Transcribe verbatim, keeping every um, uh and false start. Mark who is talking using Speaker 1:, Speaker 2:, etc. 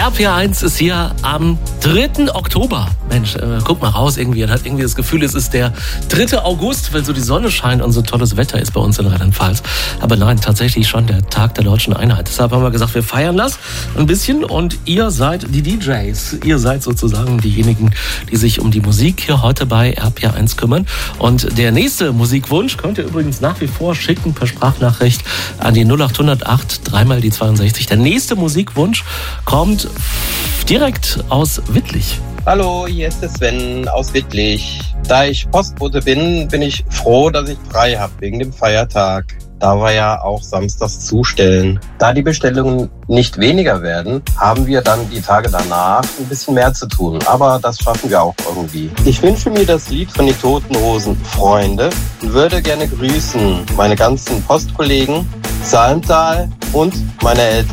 Speaker 1: R P R eins ist hier am dritten Oktober. Mensch, äh, guck mal raus irgendwie und hat irgendwie das Gefühl, es ist der dritte August, weil so die Sonne scheint und so tolles Wetter ist bei uns in Rheinland-Pfalz. Aber nein, tatsächlich schon der Tag der deutschen Einheit. Deshalb haben wir gesagt, wir feiern das ein bisschen und ihr seid die D Js. Ihr seid sozusagen diejenigen, die sich um die Musik hier heute bei R P R eins kümmern. Und der nächste Musikwunsch könnt ihr übrigens nach wie vor schicken per Sprachnachricht an die null acht null acht dreimal die zweiundsechzig. Der nächste Musikwunsch kommt direkt aus Wittlich.
Speaker 2: Hallo, hier ist der Sven aus Wittlich. Da ich Postbote bin, bin ich froh, dass ich frei habe wegen dem Feiertag. Da wir ja auch samstags zustellen. Da die Bestellungen nicht weniger werden, haben wir dann die Tage danach ein bisschen mehr zu tun. Aber das schaffen wir auch irgendwie. Ich wünsche mir das Lied von die Toten Hosen Freunde und würde gerne grüßen meine ganzen Postkollegen, Salmtal und meine Eltern.